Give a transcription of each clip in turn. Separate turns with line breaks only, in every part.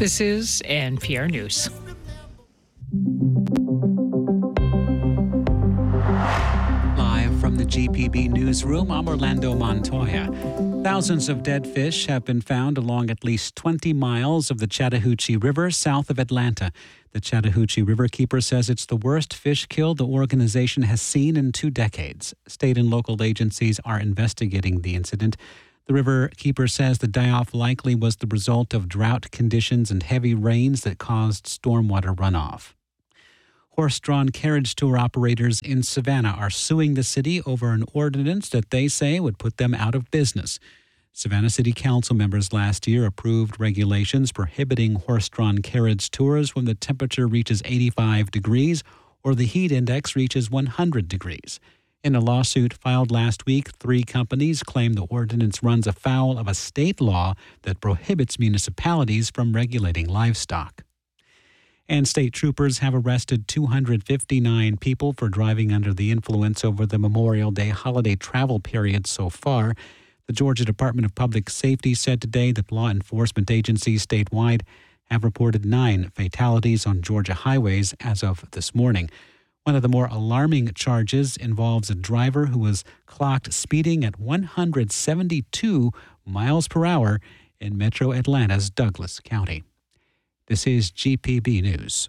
This is NPR News.
Live from the GPB newsroom, I'm Orlando Montoya. Thousands of dead fish have been found along at least 20 miles of the Chattahoochee River south of Atlanta. The Chattahoochee Riverkeeper says it's the worst fish kill the organization has seen in 2 decades. State and local agencies are investigating the incident. The Riverkeeper says the die-off likely was the result of drought conditions and heavy rains that caused stormwater runoff. Horse-drawn carriage tour operators in Savannah are suing the city over an ordinance that they say would put them out of business. Savannah City Council members last year approved regulations prohibiting horse-drawn carriage tours when the temperature reaches 85 degrees or the heat index reaches 100 degrees. In a lawsuit filed last week, 3 companies claim the ordinance runs afoul of a state law that prohibits municipalities from regulating livestock. And state troopers have arrested 259 people for driving under the influence over the Memorial Day holiday travel period so far. The Georgia Department of Public Safety said today that law enforcement agencies statewide have reported 9 fatalities on Georgia highways as of this morning. One of the more alarming charges involves a driver who was clocked speeding at 172 miles per hour in metro Atlanta's Douglas County. This is GPB News.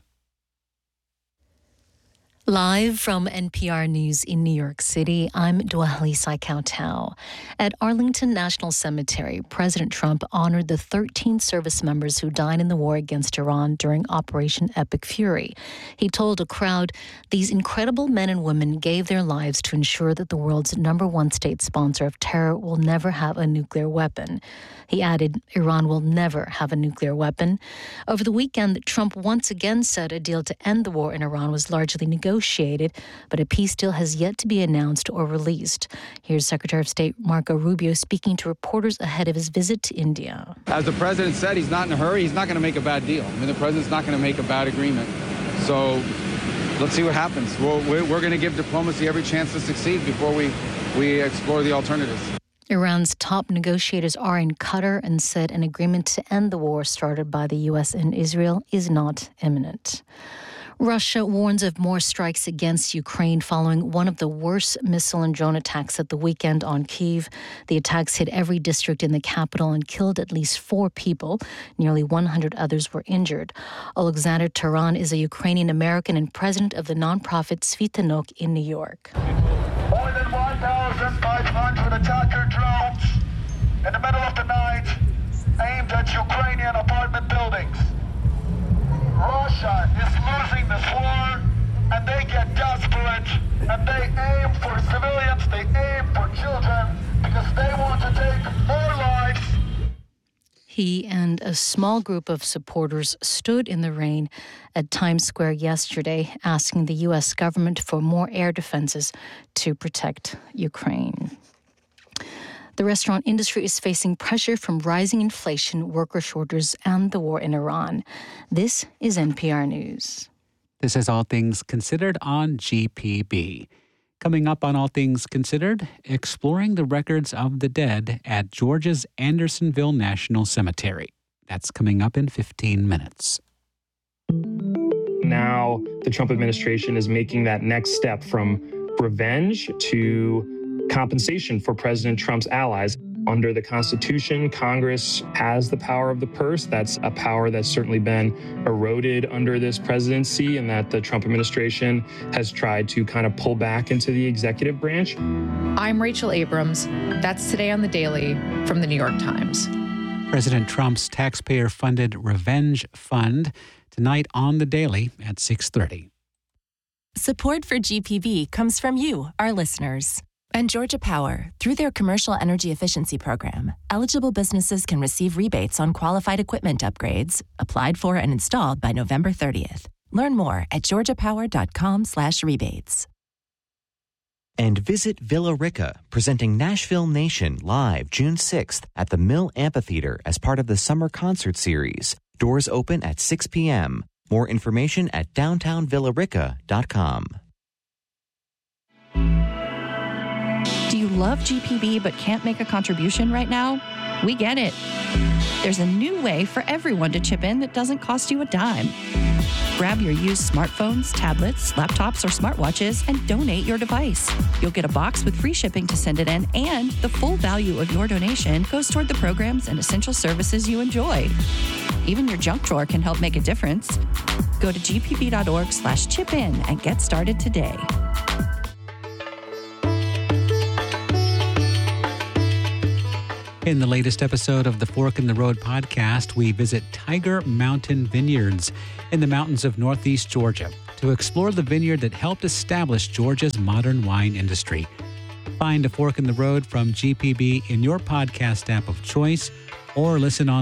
Live from NPR News in New York City, I'm Dwali Saikautau. At Arlington National Cemetery, President Trump honored the 13 service members who died in the war against Iran during Operation Epic Fury. He told a crowd, "These incredible men and women gave their lives to ensure that the world's #1 state sponsor of terror will never have a nuclear weapon." He added, "Iran will never have a nuclear weapon." Over the weekend, Trump once again said a deal to end the war in Iran was largely negotiated, but a peace deal has yet to be announced or released. Here's Secretary of State Marco Rubio speaking to reporters ahead of his visit to India.
As the president said, he's not in a hurry. He's not going to make a bad deal. I mean, the president's not going to make a bad agreement. So let's see what happens. We're going to give diplomacy every chance to succeed before we explore the alternatives.
Iran's top negotiators are in Qatar and said an agreement to end the war started by the U.S. and Israel is not imminent. Russia warns of more strikes against Ukraine following one of the worst missile and drone attacks at the weekend on Kyiv. The attacks hit every district in the capital and killed at least 4 people. Nearly 100 others were injured. Alexander Taran is a Ukrainian American and president of the nonprofit Svitanok in New York.
More than 1,500 attacker drones in the middle of the night aimed at Ukrainian apartment buildings. Russia is losing this war, and they get desperate, and they aim for civilians, they aim for children, because they want to take more lives.
He and a small group of supporters stood in the rain at Times Square yesterday, asking the U.S. government for more air defenses to protect Ukraine. The restaurant industry is facing pressure from rising inflation, worker shortages, and the war in Iran. This is NPR News.
This is All Things Considered on GPB. Coming up on All Things Considered, exploring the records of the dead at Georgia's Andersonville National Cemetery. That's coming up in 15 minutes.
Now the Trump administration is making that next step from revenge to compensation for President Trump's allies. Under the Constitution, Congress has the power of the purse. That's a power that's certainly been eroded under this presidency and that the Trump administration has tried to kind of pull back into the executive branch.
I'm Rachel Abrams. That's Today on the Daily from the New York Times.
President Trump's taxpayer-funded Revenge Fund, tonight on the Daily at 6:30.
Support for GPB comes from you, our listeners. And Georgia Power, through their Commercial Energy Efficiency Program, eligible businesses can receive rebates on qualified equipment upgrades, applied for and installed by November 30th. Learn more at georgiapower.com/rebates.
And visit Villa Rica, presenting Nashville Nation live June 6th at the Mill Amphitheater as part of the Summer Concert Series. Doors open at 6 p.m. More information at downtownvillarica.com.
Do you love GPB but can't make a contribution right now? We get it. There's a new way for everyone to chip in that doesn't cost you a dime. Grab your used smartphones, tablets, laptops, or smartwatches and donate your device. You'll get a box with free shipping to send it in, and the full value of your donation goes toward the programs and essential services you enjoy. Even your junk drawer can help make a difference. Go to gpb.org/chip-in and get started today.
In the latest episode of the Fork in the Road podcast, we visit Tiger Mountain Vineyards in the mountains of northeast Georgia to explore the vineyard that helped establish Georgia's modern wine industry. Find A Fork in the Road from GPB in your podcast app of choice or listen on